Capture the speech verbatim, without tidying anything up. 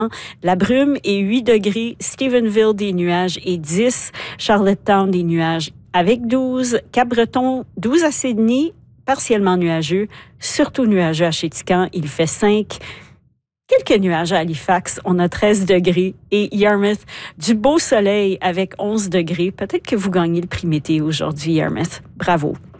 La brume et huit degrés. Stephenville, des nuages et dix. Charlottetown, des nuages avec douze. Cap-Breton, douze à Sydney, partiellement nuageux. Surtout nuageux à Chéticamp, il fait cinq. Quelques nuages à Halifax, on a treize degrés. Et Yarmouth, du beau soleil avec onze degrés. Peut-être que vous gagnez le prix météo aujourd'hui, Yarmouth. Bravo.